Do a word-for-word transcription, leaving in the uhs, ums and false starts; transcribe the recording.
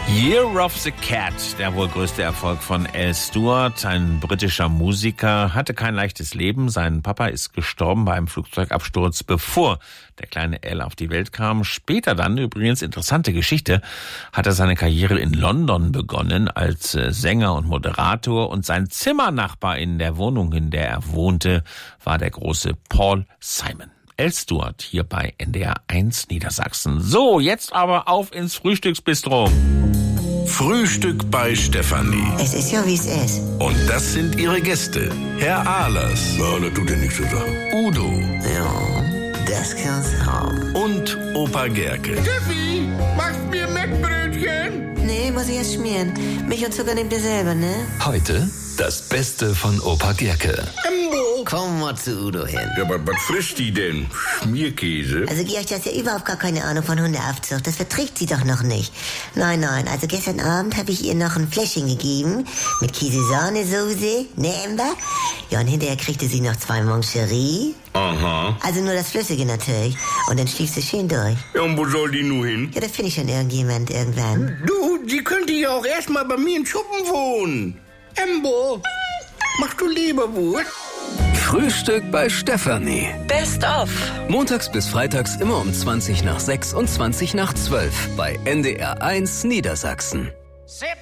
Year of the Cat, der wohl größte Erfolg von Al Stewart, ein britischer Musiker, hatte kein leichtes Leben. Sein Papa ist gestorben bei einem Flugzeugabsturz, bevor der kleine Al auf die Welt kam. Später dann, übrigens interessante Geschichte, hat er seine Karriere in London begonnen als Sänger und Moderator, und sein Zimmernachbar in der Wohnung, in der er wohnte, war der große Paul Simon. Al Stewart hier bei N D R eins Niedersachsen. So, jetzt aber auf ins Frühstücksbistro. Frühstück bei Stefanie. Es ist ja, wie es ist. Und das sind ihre Gäste. Herr Ahlers. Ja, das tut dir nichts zu sagen. Udo. Ja, das kann's haben. Und Opa Gerke. Steffi, machst mir Mettbrötchen? Nee, muss ich erst schmieren. Milch und Zucker nehmt ihr selber, ne? Heute das Beste von Opa Gerke. Embo. Komm mal zu Udo hin. Ja, aber was frisst die denn? Schmierkäse? Also Georg, du hast ja überhaupt gar keine Ahnung von Hundeaufzucht. Das verträgt sie doch noch nicht. Nein, nein, also gestern Abend habe ich ihr noch ein Fläschchen gegeben mit Käse-Sahnesoße, ne Ember? Ja, und hinterher kriegte sie noch zwei Moncherie. Aha. Also nur das Flüssige natürlich. Und dann schlief sie schön durch. Ja, und wo soll die nun hin? Ja, das finde ich schon irgendjemand irgendwann. Du, sie könnte ja auch erstmal bei mir in Schuppen wohnen. Embo, machst du Leberwurst? Frühstück bei Stefanie. Best of. Montags bis freitags immer um zwanzig nach sechs und zwanzig nach zwölf bei N D R eins Niedersachsen.